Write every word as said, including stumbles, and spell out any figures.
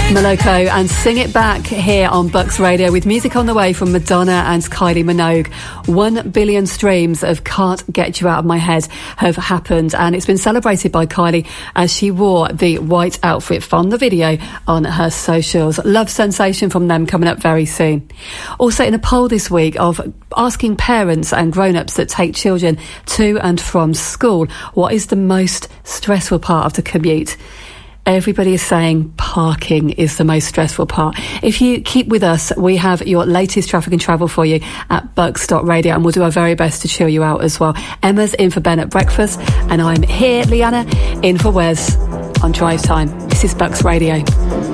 Moloko and Sing It Back here on Bucks Radio with music on the way from Madonna and Kylie Minogue. One billion streams of Can't Get You Out of My Head have happened, and it's been celebrated by Kylie as she wore the white outfit from the video on her socials. Love Sensation from them coming up very soon. Also in a poll this week of asking parents and grown-ups that take children to and from school, what is the most stressful part of the commute? Everybody is saying parking is the most stressful part. If you keep with us, we have your latest traffic and travel for you at bucks dot radio, and we'll do our very best to chill you out as well. Emma's in for Ben at breakfast, and I'm here, Leanna, in for Wes on Drive Time. This is Bucks Radio.